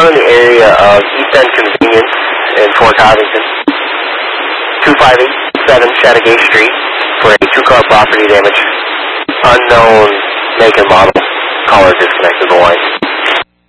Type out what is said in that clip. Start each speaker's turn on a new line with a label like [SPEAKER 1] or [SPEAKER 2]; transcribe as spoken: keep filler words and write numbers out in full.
[SPEAKER 1] down in the area of East End Convenience in Fort Covington, two five eight seven Chattagay Street, for a two-car property damage. Unknown make and model. Caller disconnected the line.